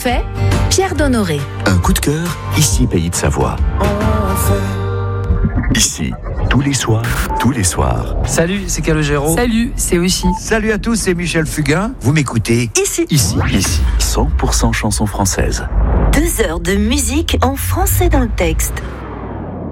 fait, Pierre Donnoré. Un coup de cœur, ici Pays de Savoie. Ici, tous les soirs. Salut, c'est Calogero. Salut, c'est Oshi. Salut à tous, c'est Michel Fugain. Vous m'écoutez Ici, 100% chansons françaises. 2 heures de musique en français dans le texte.